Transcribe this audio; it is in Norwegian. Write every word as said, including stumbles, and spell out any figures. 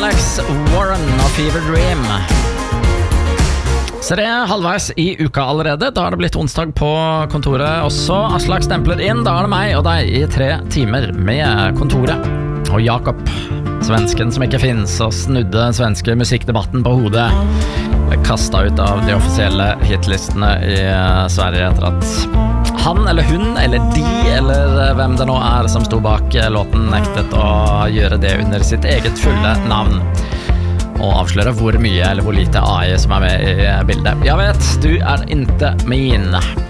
Alex Warren og Fever Dream. Så det er halvveis i uka allerede. Da har det blitt onsdag på kontoret også. Aslak stempler inn, da er det meg og deg i tre timer med kontoret. Og Jakob, svensken som ikke finnes, og snudde den svenske musikkdebatten på hodet. Ble kastet ut av de offisielle hitlistene i Sverige etter at han eller hun, eller de, eller hvem det nå er som sto bak låten, nektet å gjøre det under sitt eget fulle navn. Og avsløre hvor mye eller hvor lite A I som er med i bildet. Jeg vet, du er ikke min.